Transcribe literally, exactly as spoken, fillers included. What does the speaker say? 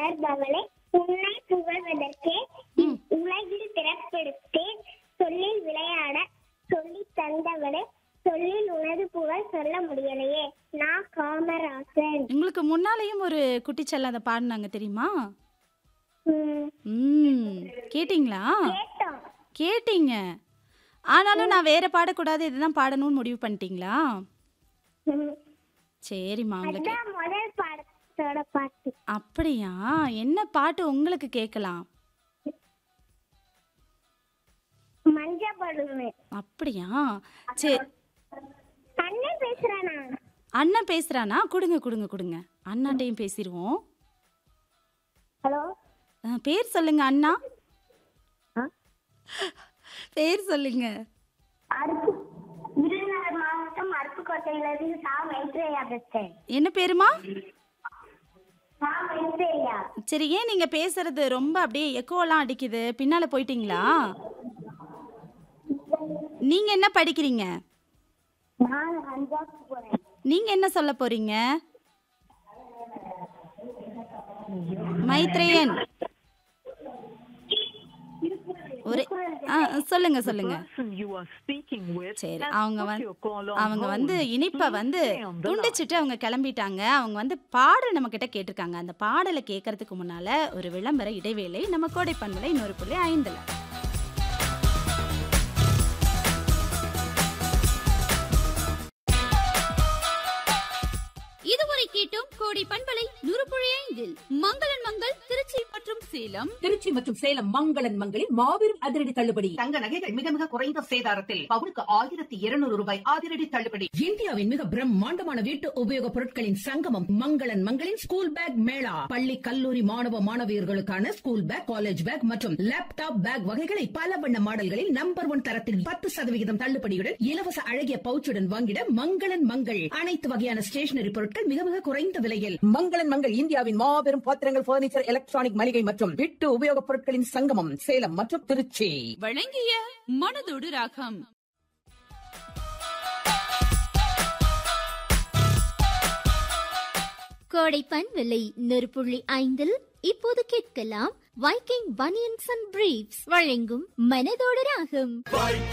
அமர்பவளே உன்னை புகழ்வதற்கே உலகில் பிறப்பெடுத்து சொல்லில் விளையாட சொல்லி தந்தவளே சொல்லில் உனது புகழ் சொல்ல முடியலையே. நான் காமராசன். உங்களுக்கு முன்னாலேயும் ஒரு குட்டிச்செல்ல அதை பாடினாங்க தெரியுமா? ம், ம் கேட்டிங்களா? கேட்டோம். கேட்டீங்க. ஆனாலும் நான் வேற பாடக்கூடாது, இதுதான் பாடணும்னு முடிவு பண்ணிட்டீங்களா? ம், சரிம்மா. உங்களுக்கு அதான் முதல் பாடத்தோட பாட்டு. அப்படியா? என்ன பாட்டு உங்களுக்கு கேட்கலாம்? மஞ்சப்படுமே. அப்படியா? சரி. அண்ணன் பேசுறானா? அண்ணன் பேசுறானா? கொடுங்க கொடுங்க கொடுங்க அண்ணாட்டையும் பேசிடுவோம். ஹலோ. ஆ, பேர் சொல்லுங்க அண்ணா. ஆ? பேர் சொல்லுங்க. அருப்பு விருதுநகர் மாவட்டம் அருப்புக்கோட்டையிலிருந்து சா மைத்ரேயா பேசுறேன். என்ன பேருமா? சா மைத்ரேயா. சரி, ஏன் நீங்க பேசுறது ரொம்ப அப்படியே எக்கோலாம் அடிக்குது? பின்னால போயிட்டீங்களா? நீங்க என்ன படிக்கிறீங்க? நான் அஞ்சாவது போறேன். நீங்க என்ன சொல்ல போறீங்க? மைத்ரேயன் ஒரு ஆ, சொல்லுங்க சொல்லுங்க. சரி, அவங்க வந்து அவங்க வந்து இனிப்பை வந்து துண்டிச்சிட்டு அவங்க கிளம்பிட்டாங்க. அவங்க வந்து பாடல் நம்ம கிட்ட கேட்டிருக்காங்க. அந்த பாடலை கேட்கறதுக்கு முன்னால ஒரு விளம்பர இடைவேளை நம்ம கோடை பண்பலை இன்னொரு புள்ளி ஐந்துல. இதுவரை கேட்டோம் கோடை பண்பலை நூறு புள்ளி ஐந்தில் மங்களன் மங்கள் திருச்சி மற்றும் சேலம். திருச்சி மற்றும் சேலம் மங்களன் மங்களில் மாபெரும் அதிரடி தள்ளுபடி. தங்க நகைகள் மிக மிக குறைந்த சேதாரத்தில் பவுனுக்கு ஆயிரத்தி இருநூறு ரூபாய் அதிரடி தள்ளுபடி. இந்தியாவின் மிக பிரம்மாண்டமான வீட்டு உபயோக பொருட்களின் சங்கமம் மங்களன் மங்களின் ஸ்கூல் பேக் மேளா. பள்ளி கல்லூரி மாணவ மாணவியர்களுக்கான ஸ்கூல் பேக், காலேஜ் பேக் மற்றும் லேப்டாப் பேக் வகைகளை பல வண்ண மாடல்களில் நம்பர் ஒன் தரத்தில் பத்து சதவிகிதம் தள்ளுபடியுடன் இலவச அழகிய பவுச்சுடன் வாங்கிட மங்களன் மங்கள். அனைத்து வகையான ஸ்டேஷனரி பொருட்கள் மிக மிக குறைந்த விலையில். மங்களன் மங்கள் இந்தியாவின் மாபெரும் பாத்திரங்கள், பர்னிச்சர், எலக்ட்ரானிக் மளிகை மற்றும் வீட்டு உபயோகப் பொருட்களின் சங்கமம் சேலம் மற்றும் திருச்சி. வழங்கிய மனதோடு ராகம். கோடை பண்பலை நூறு புள்ளி ஐந்தில் இப்போது கேட்கலாம் வைக்கிங் பனியன்ஸ் அண்ட் பிரீஃப்ஸ் வழங்கும் மனதோடு ராகம்.